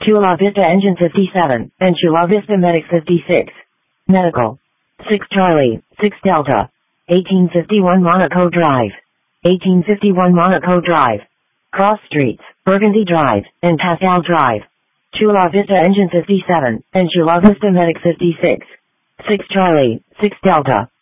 Chula Vista Engine 57, and Chula Vista Medic 56. Medical. 6 Charlie, 6 Delta. 1851 Monaco Drive. 1851 Monaco Drive. Cross Streets, Burgundy Drive, and Pascal Drive. Chula Vista Engine 57, and Chula Vista Medic 56. 6 Charlie, 6 Delta.